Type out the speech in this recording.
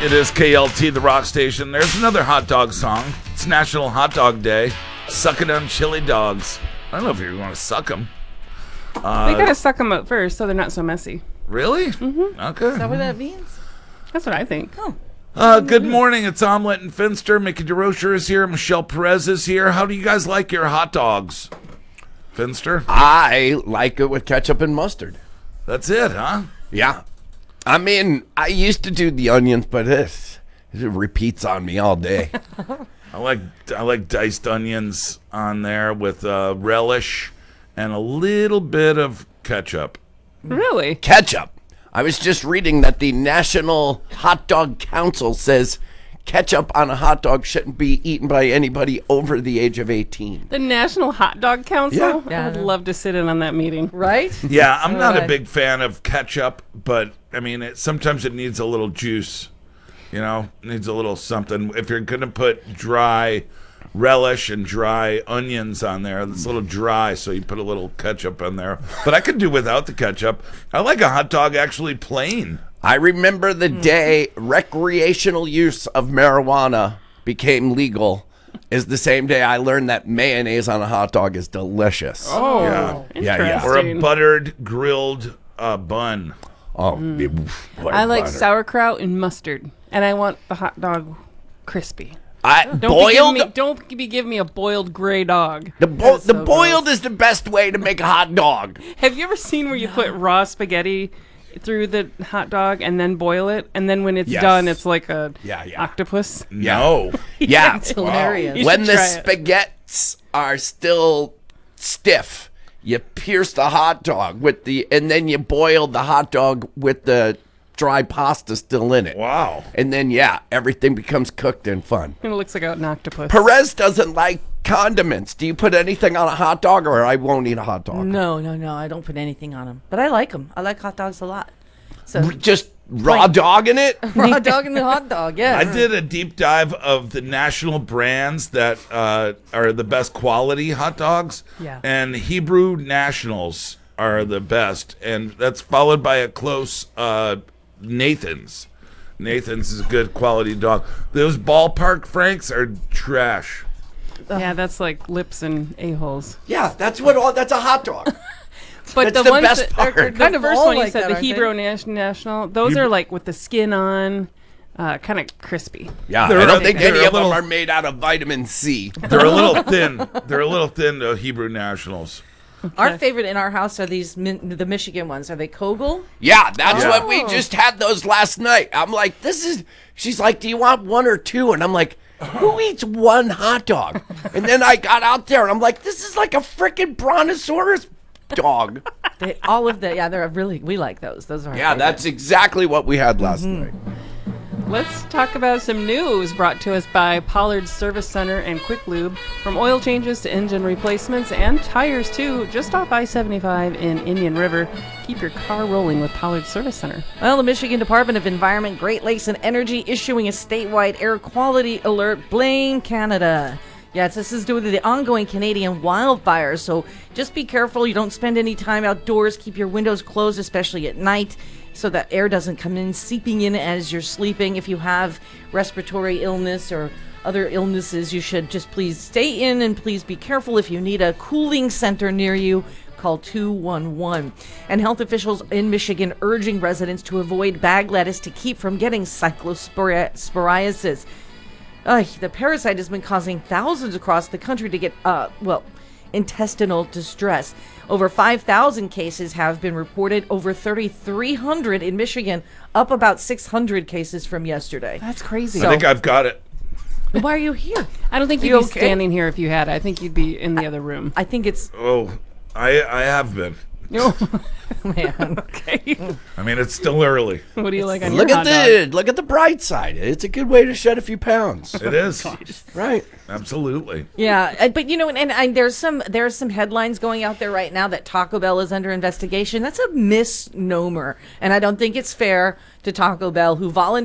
It is KLT, the rock station. There's another hot dog song. It's National Hot Dog Day. Suck it on chili dogs. I don't know if you want to suck them. They gotta suck them up first so they're not so messy. Really? Mm-hmm. Okay. Is that what that means? That's what I think. Good morning. It's Omelette and Finster. Mickey DeRocher is here. Michelle Perez is here. How do you guys like your hot dogs? Finster? I like it with ketchup and mustard. That's it, huh? Yeah. I mean, I used to do the onions, but it repeats on me all day. I like diced onions on there with relish and a little bit of ketchup. Really? Ketchup. I was just reading that the National Hot Dog Council says ketchup on a hot dog shouldn't be eaten by anybody over the age of 18. The National Hot Dog Council? Yeah. I would love to sit in on that meeting. Right? Yeah, I'm not a big fan of ketchup, but I mean, sometimes it needs a little juice. You know, it needs a little something. If you're going to put dry relish and dry onions on there, it's a little dry, so you put a little ketchup on there. But I could do without the ketchup. I like a hot dog actually plain. I remember the day recreational use of marijuana became legal is the same day I learned that mayonnaise on a hot dog is delicious. Oh, Yeah. interesting. Or a buttered grilled bun. Oh, I like sauerkraut and mustard, and I want the hot dog crispy. Don't be giving me a boiled gray dog. The boiled is the best way to make a hot dog. Have you ever seen where you put raw spaghetti through the hot dog and then boil it, and then when it's done, it's like a octopus? No. Yeah. It's hilarious. You When should the try it. spaghettis are still stiff, you pierce the hot dog and then you boil the hot dog with the dry pasta still in it. Wow. And then, everything becomes cooked and fun. It looks like an octopus. Perez doesn't like condiments. Do you put anything on a hot dog, or I won't eat a hot dog? No. I don't put anything on them. But I like them. I like hot dogs a lot. So Just raw dog in it? raw dog and the hot dog, yeah. I did a deep dive of the national brands that are the best quality hot dogs. Yeah. And Hebrew Nationals are the best. And that's followed by a close Nathan's. Nathan's is a good quality dog. Those ballpark Franks are trash. Yeah, that's like lips and a-holes. Yeah, that's a hot dog. But That's the the ones best that part. are the Kind of first all one you like said, that, the aren't they? Hebrew National, those are like with the skin on, kind of crispy. Yeah, They're I a- don't think they're any a of them little- are made out of vitamin C. They're a little thin. They're a little thin, the Hebrew Nationals. Our favorite in our house are these the Michigan ones. Are they Kogel? Yeah, that's Yeah. what we just had those last night. I'm like, she's like, do you want one or two? And I'm like, who eats one hot dog? And then I got out there and I'm like, this is like a freaking brontosaurus dog. They're really, we like those. Those are our Yeah, favorite. that's exactly what we had last night. Let's talk about some news brought to us by Pollard Service Center and Quick Lube. From oil changes to engine replacements and tires too, just off I-75 in Indian River. Keep your car rolling with Pollard Service Center. Well, the Michigan Department of Environment, Great Lakes, and Energy issuing a statewide air quality alert. Blame Canada. Yes, this is due to the ongoing Canadian wildfires, so just be careful. You don't spend any time outdoors. Keep your windows closed, especially at night, so that air doesn't come in, seeping in as you're sleeping. If you have respiratory illness or other illnesses, you should just please stay in and please be careful. If you need a cooling center near you, call 211. And health officials in Michigan urging residents to avoid bag lettuce to keep from getting cyclosporiasis. The parasite has been causing thousands across the country to get, intestinal distress. Over 5,000 cases have been reported, over 3,300 in Michigan, up about 600 cases from yesterday. That's crazy. I think I've got it. Why are you here? I don't think you'd You be okay? standing here if you had it. I think you'd be in the other room. I think it's, Oh, I have been. No. man. Okay. I mean, it's still early. What do you like on Look your at hot dog? look at the bright side. It's a good way to shed a few pounds. It is. Right. Absolutely. Yeah, but and there's some headlines going out there right now that Taco Bell is under investigation. That's a misnomer, and I don't think it's fair to Taco Bell, who voluntarily